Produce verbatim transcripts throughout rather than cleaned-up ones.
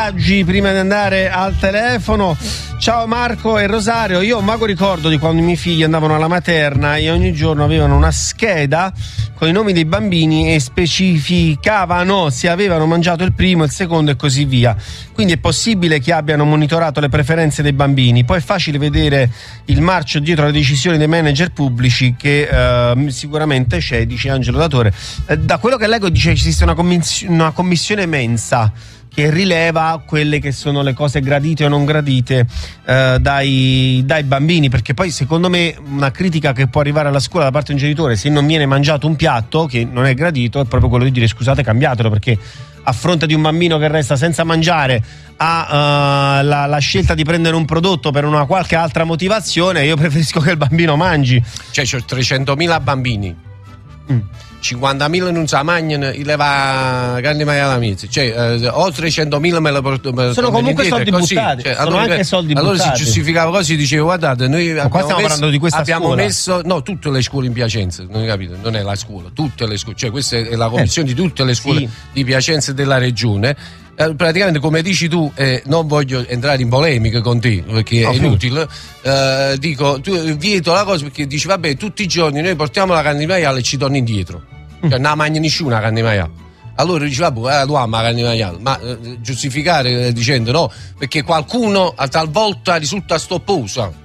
messaggi prima di andare al telefono. Ciao Marco e Rosario, io ho un vago ricordo di quando i miei figli andavano alla materna e ogni giorno avevano una scheda con i nomi dei bambini e specificavano se avevano mangiato il primo, il secondo e così via. Quindi è possibile che abbiano monitorato le preferenze dei bambini. Poi è facile vedere il marcio dietro le decisioni dei manager pubblici che eh, sicuramente c'è, dice Angelo Datore. Eh, da quello che leggo dice che esiste una, commiss- una commissione mensa che rileva quelle che sono le cose gradite o non gradite eh, dai, dai bambini, perché poi secondo me una critica che può arrivare alla scuola da parte di un genitore se non viene mangiato un piatto che non è gradito è proprio quello di dire scusate, cambiatelo, perché a fronte di un bambino che resta senza mangiare ha uh, la, la scelta di prendere un prodotto per una qualche altra motivazione, io preferisco che il bambino mangi. Cioè c'ho trecentomila bambini, mm. cinquantamila non si mangiano, gli leva grande maiala mezza, cioè eh, o trecentomila me la porto, me sono comunque soldi così, buttati, cioè, sono allora, anche soldi allora buttati. Allora si giustificava così, dicevo guardate noi ma abbiamo, stiamo messo, di questa abbiamo scuola. messo no tutte le scuole in Piacenza, non capite, non è la scuola, tutte le scuole, cioè questa è la commissione eh, di tutte le scuole sì. di Piacenza e della regione. Eh, praticamente come dici tu, eh, non voglio entrare in polemica con te perché okay. è inutile, eh, dico tu vieto la cosa perché dici vabbè tutti i giorni noi portiamo la carne di maiale e ci torna indietro, mm. cioè non la mangia nessuno la carne di maiale. Allora dici vabbè eh, tu ama la carne di maiale, ma eh, giustificare eh, dicendo no perché qualcuno a talvolta risulta stopposo.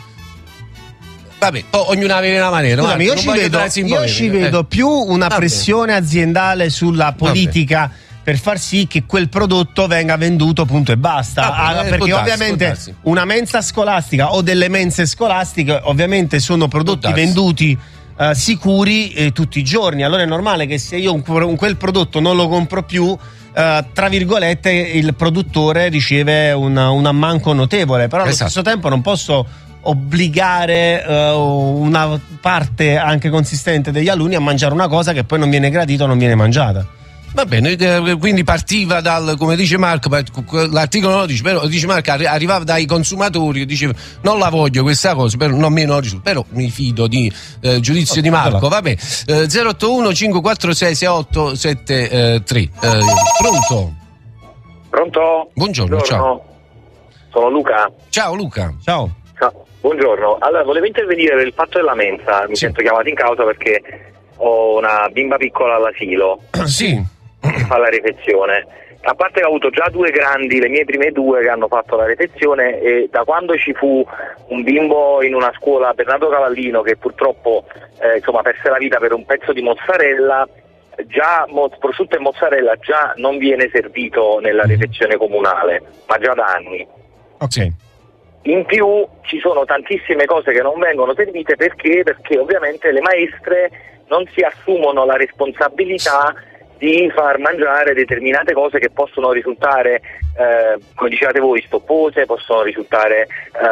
Vabbè, poi ognuno aveva una maniera. Scusami, io, ci vedo, io ci vedo eh. più una vabbè. pressione aziendale sulla politica vabbè. per far sì che quel prodotto venga venduto punto e basta. Vabbè, ah, perché darsi, ovviamente una mensa scolastica o delle mense scolastiche ovviamente sono prodotti venduti uh, sicuri eh, tutti i giorni. Allora è normale che se io un, un, quel prodotto non lo compro più, uh, tra virgolette il produttore riceve un, un ammanco notevole, però allo esatto. stesso tempo non posso obbligare uh, una parte anche consistente degli alunni a mangiare una cosa che poi non viene gradita o non viene mangiata. Va bene, quindi partiva dal, come dice Marco, l'articolo non dice, però dice Marco, arrivava dai consumatori che diceva non la voglio questa cosa, però non meno risulta, però mi fido di eh, giudizio di Marco. Vabbè, eh, zero otto uno cinque quattro sei sei otto sette tre. Eh, pronto? Pronto? Buongiorno, Buongiorno, ciao. Sono Luca. Ciao Luca. Ciao. Ciao. Buongiorno. Allora, volevo intervenire per il fatto della mensa, mi sì. sento chiamato in causa perché ho una bimba piccola all'asilo. Sì. Fa la refezione, a parte che ho avuto già due grandi, le mie prime due che hanno fatto la refeziene, e da quando ci fu un bimbo in una scuola, Bernardo Cavallino, che purtroppo eh, insomma perse la vita per un pezzo di mozzarella, già mo- prosciutto e mozzarella già non viene servito nella refezione comunale, ma già da anni. Ok. In più ci sono tantissime cose che non vengono servite perché perché ovviamente le maestre non si assumono la responsabilità di far mangiare determinate cose che possono risultare, eh, come dicevate voi, stoppose, possono risultare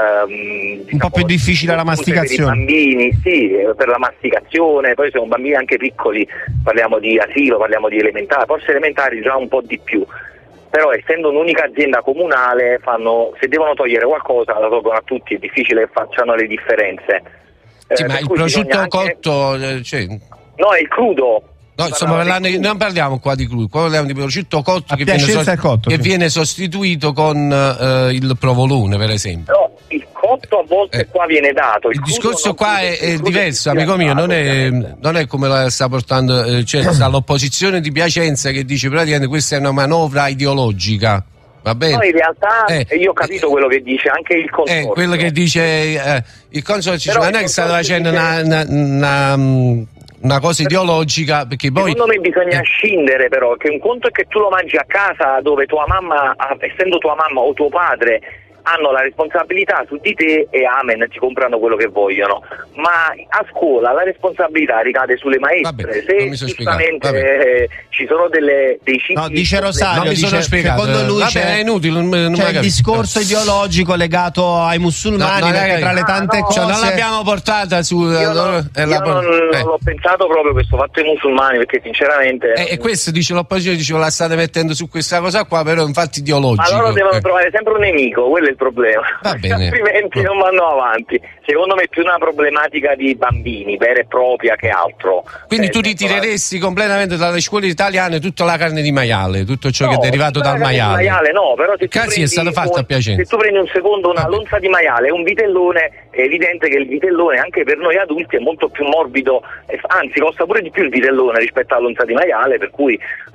ehm, un po' più difficile la mastigazione per i bambini, sì, per la masticazione. Poi sono bambini anche piccoli, parliamo di asilo, parliamo di elementari, forse elementari già un po' di più, però essendo un'unica azienda comunale fanno, se devono togliere qualcosa la tolgono a tutti, è difficile che facciano le differenze. Sì, eh, ma il prosciutto anche... cotto eh, cioè... no, è il crudo. No, insomma, parlando, non parliamo qua di crudo, qua parliamo di prosciutto cotto che, viene, so- cotto, che sì. viene sostituito con uh, il provolone, per esempio. No, il cotto a volte eh. qua viene dato. Il, il discorso qua è, è diverso, è amico mio, non è, ovviamente. non è come la sta portando, eh, cioè sta l'opposizione di Piacenza che dice praticamente questa è una manovra ideologica. Va bene. No, in realtà eh, io ho capito eh, quello che dice anche il consorzio. Eh, quello che dice eh, il consorzio, ma non è che sta facendo dice... una, una, una una cosa ideologica, perché poi secondo me bisogna eh. scindere, però, che un conto è che tu lo mangi a casa dove tua mamma, essendo tua mamma o tuo padre hanno la responsabilità su di te e amen, ti comprano quello che vogliono, ma a scuola la responsabilità ricade sulle maestre. Vabbè, se giustamente eh, ci sono delle, dei cibi, no, dice Rosario, non mi sono dice, spiegato. secondo lui Vabbè, c'è, è inutile, non, non c'è il discorso ideologico legato ai musulmani, no, no, perché tra le tante ah, no, cose cioè, non l'abbiamo portata su io, non, eh, io la, non, eh. non l'ho pensato proprio questo fatto ai musulmani, perché sinceramente eh, e questo dice l'opposizione, dice la state mettendo su questa cosa qua, però infatti ideologico. Ma loro devono eh. trovare sempre un nemico, quello il problema. Va bene. Altrimenti non vanno avanti. Secondo me è più una problematica di bambini, vera e propria, che altro. Quindi eh, tu ritireresti la... completamente dalle scuole italiane tutta la carne di maiale, tutto ciò no, che è derivato dal maiale. maiale no, però se tu Cazzi, è stato fatto un, a Piacenza. Se tu prendi un secondo una lonza di maiale e un vitellone, è evidente che il vitellone anche per noi adulti è molto più morbido, anzi costa pure di più il vitellone rispetto alla lonza di maiale, per cui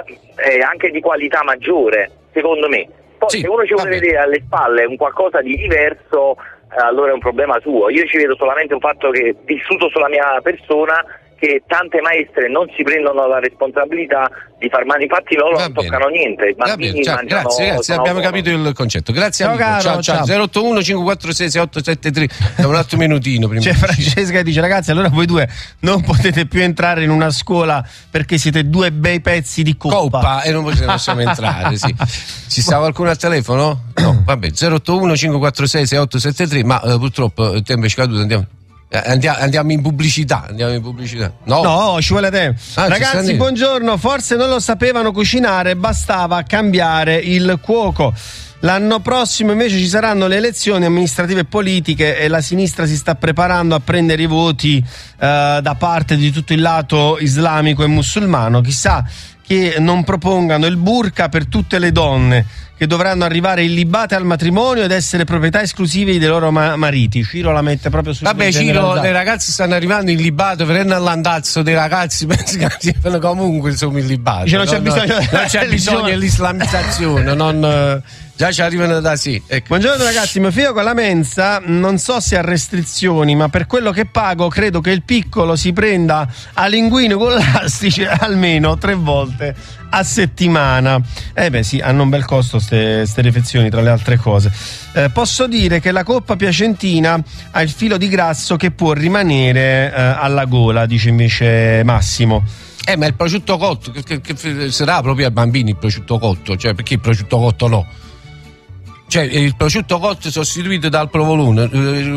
è anche di qualità maggiore, secondo me. Poi sì, se uno ci vuole vedere alle spalle un qualcosa di diverso, allora è un problema suo. Io ci vedo solamente un fatto che, vissuto sulla mia persona, che tante maestre non si prendono la responsabilità di far male, infatti loro non toccano niente. I bambini ciao, mangiano, grazie, grazie, abbiamo buono. capito il concetto. Grazie ciao, amico. Caro, ciao, ciao. ciao. zero otto uno cinque quattro sei sei otto sette tre. Da un altro minutino prima. C'è Francesca che dice: ragazzi, allora voi due non potete più entrare in una scuola perché siete due bei pezzi di coppa. Coppa e non possiamo entrare, sì. Ci sta qualcuno al telefono? No, vabbè, zero otto uno cinque quattro sei sei otto sette tre, ma uh, purtroppo il tempo è scaduto, andiamo. Andiamo, andiamo in pubblicità, andiamo in pubblicità. No, no ci vuole tempo. Ah, ragazzi, buongiorno. Forse non lo sapevano cucinare, bastava cambiare il cuoco. L'anno prossimo invece ci saranno le elezioni amministrative e politiche e la sinistra si sta preparando a prendere i voti eh, da parte di tutto il lato islamico e musulmano. Chissà che non propongano il burqa per tutte le donne che dovranno arrivare illibate al matrimonio ed essere proprietà esclusive dei loro ma- mariti. Ciro la mette proprio sul. Vabbè, Ciro, le ragazze stanno arrivando illibate, venendo all'andazzo dei ragazzi, penso che comunque insomma illibati. Non c'è bisogno, non, non c'è bisogno dell'islamizzazione, non. Già ci arrivano da sì. Ecco. Buongiorno ragazzi, mio figlio con la mensa non so se ha restrizioni, ma per quello che pago credo che il piccolo si prenda a linguine con l'astice almeno tre volte a settimana. Eh beh sì, hanno un bel costo ste, ste refezioni, tra le altre cose. Eh, posso dire che la coppa piacentina ha il filo di grasso che può rimanere eh, alla gola, dice invece Massimo. Eh ma il prosciutto cotto che, che, che sarà proprio ai bambini il prosciutto cotto, cioè perché il prosciutto cotto no? Cioè il prosciutto cotto è sostituito dal provolone,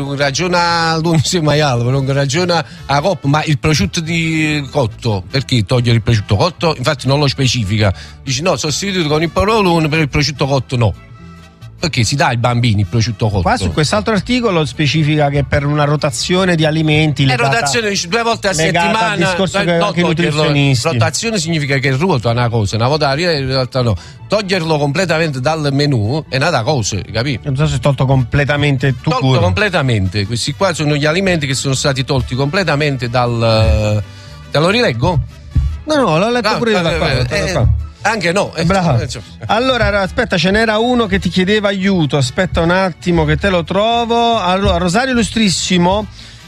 ragiona l'unice maiale, non ragiona la coppa, ma il prosciutto di cotto, perché togliere il prosciutto cotto? Infatti non lo specifica, dice no, sostituito con il provolone, per il prosciutto cotto no. Perché si dà ai bambini il prosciutto cotto. Qua su quest'altro articolo specifica che per una rotazione di alimenti legata, e rotazione due volte a settimana, al discorso che no, anche i nutrizionisti. Rotazione significa che ruota una cosa, una volta in realtà no. Toglierlo completamente dal menù è una cosa, capito? Non so se è tolto completamente tu tolto cura. completamente. Questi qua sono gli alimenti che sono stati tolti completamente dal. Te lo rileggo? No, no, l'ho letto ah, pure io da qua. Eh, da qua. Anche no. Bravo. Allora aspetta, ce n'era uno che ti chiedeva aiuto, aspetta un attimo che te lo trovo. Allora, Rosario Illustrissimo,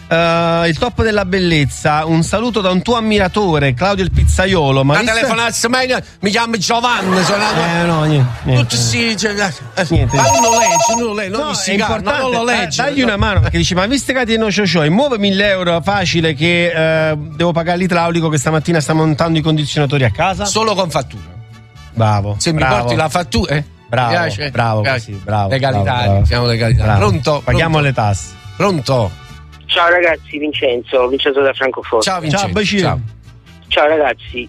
uh, il top della bellezza, un saluto da un tuo ammiratore, Claudio il pizzaiolo. Ma la telefonazza, mi chiamo Giovanni, sono eh no, niente, niente. Tutti sì, cioè, niente. Ma non lo leggi, non lo leggi, non no, mi si è importante, non lo leggi. Dagli una mano, perché dici, ma visto che ti no ciò, muove mille euro facile che eh, devo pagare l'idraulico che stamattina sta montando i condizionatori a casa? Solo con fattura. Bravo. Se bravo. mi porti la fattura, eh? Bravo, mi piace? bravo, mi così, bravo. Legalitari, bravo, bravo. siamo legalitari. Bravo. Pronto? Paghiamo pronto. le tasse. Pronto? Ciao ragazzi, Vincenzo, Vincenzo da Francoforte. Ciao Vincenzo. Ciao, ciao. Ciao ragazzi,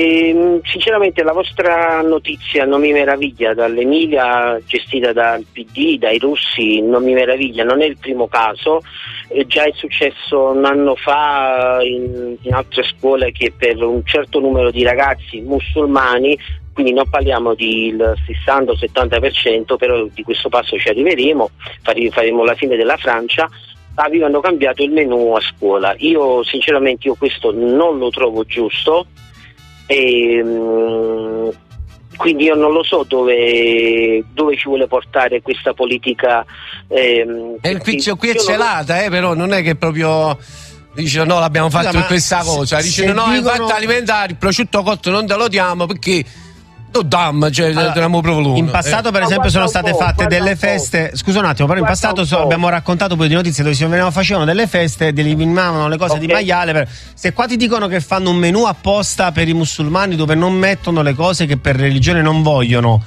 e, sinceramente la vostra notizia non mi meraviglia, dall'Emilia gestita dal P D, dai russi, non mi meraviglia, non è il primo caso, eh, già è successo un anno fa in, in altre scuole che per un certo numero di ragazzi musulmani, quindi non parliamo del sessanta o settanta per cento, però di questo passo ci arriveremo, faremo la fine della Francia, avevano cambiato il menù a scuola. Io sinceramente io questo non lo trovo giusto e mh, quindi io non lo so dove, dove ci vuole portare questa politica. Ehm, e qui, qui è celata, non... eh, però non è che proprio dice no, l'abbiamo fatto per questa cosa, dice no, dicono... infatti alimentare il prosciutto cotto non te lo diamo perché Oh, damn, cioè, allora, in passato per eh. esempio sono state fatte delle feste, scusa un attimo, però in passato so, abbiamo raccontato poi di notizie dove si venivano, facevano delle feste, eliminavano le cose okay. di maiale per... se qua ti dicono che fanno un menù apposta per i musulmani dove non mettono le cose che per religione non vogliono,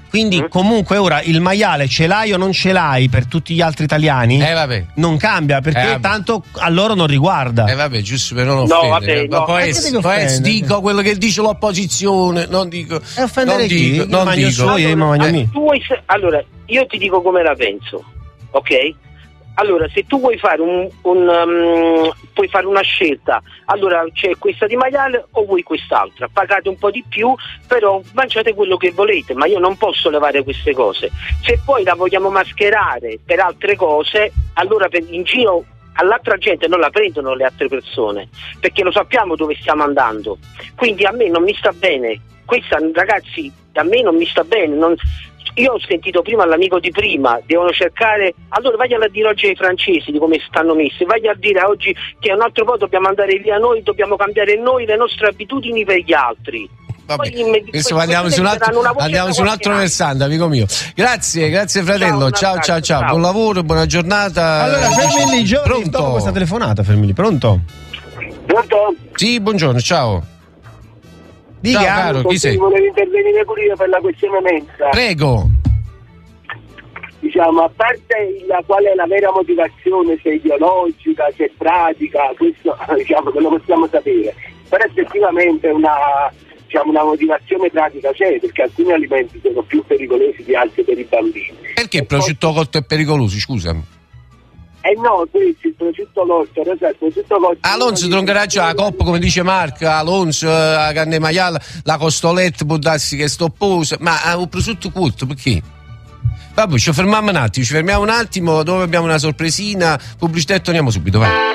Quindi mm. comunque ora il maiale ce l'hai o non ce l'hai per tutti gli altri italiani? Eh vabbè. Non cambia perché eh, tanto a loro non riguarda. Eh vabbè, giusto per non offendere. No, vabbè, ma no. poi, es, poi es dico quello che dice l'opposizione, non dico. E offendere non chi? dico, Io non mangio dico. suoi e io allora, mangio eh, tu vuoi, allora, io ti dico come la penso, ok? Allora, se tu vuoi fare un, un um, puoi fare una scelta, allora c'è questa di maiale o vuoi quest'altra, pagate un po' di più, però mangiate quello che volete, ma io non posso levare queste cose. Se poi la vogliamo mascherare per altre cose, allora per, in giro all'altra gente non la prendono le altre persone, perché lo sappiamo dove stiamo andando. Quindi a me non mi sta bene, questa ragazzi, a me non mi sta bene, non... Io ho sentito prima l'amico di prima, devono cercare, allora vai a dire oggi ai francesi di come stanno messi, vai a dire oggi che un altro po' dobbiamo andare via noi, dobbiamo cambiare noi le nostre abitudini per gli altri. Vabbè, poi, adesso poi andiamo su un altro, andiamo su un altro versante, amico mio. Grazie, grazie fratello. Ciao, ciao, ciao, ciao. Buon lavoro, buona giornata. Allora, fermi lì, Giorgi, dopo questa telefonata, fermi lì. Pronto? Pronto? Sì, buongiorno, ciao. Dica. Ciao, caro, chi sei? Volevo intervenire pure io per la questione mensa. Prego. Diciamo, a parte la qual è la vera motivazione, se è ideologica, se è pratica, questo diciamo che lo possiamo sapere, però effettivamente una, diciamo, una motivazione pratica c'è, perché alcuni alimenti sono più pericolosi di altri per i bambini. Perché il prosciutto cotto è pericoloso, scusami? Eh no, questo il prosciutto cotto, il prosciutto cotto. Alonso troncherà già la coppa, come dice Marco, Alonso, la carne maiale, la costoletta può darsi che è stopposa, ma un prosciutto cotto, perché? Vabbè, ci fermiamo un attimo, ci fermiamo un attimo, dove abbiamo una sorpresina, pubblicità e torniamo subito, vai.